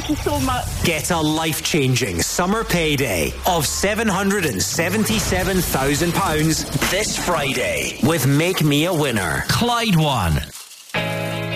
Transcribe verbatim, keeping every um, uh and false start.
Thank you so much. Get a life-changing summer payday of seven hundred seventy-seven thousand pounds this Friday with Make Me a Winner. Clyde One.